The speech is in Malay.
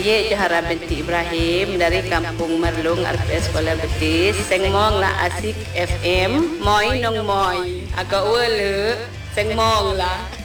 Ye Jahara binti Ibrahim dari Kampung Merlung RPS Sekolah Betis. Sengmong lah Asik FM. Moy nong moy. Agak wele. Sengmong lah.